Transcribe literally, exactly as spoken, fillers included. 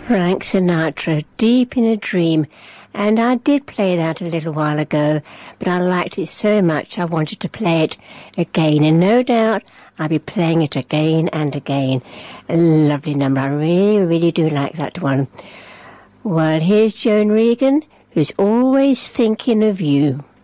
Frank Sinatra, Deep in a Dream. And I did play that a little while ago, but I liked it so much I wanted to play it again. And no doubt I'll be playing it again and again. A lovely number. I really, really do like that one. Well, here's Joan Regan, who's always thinking of you.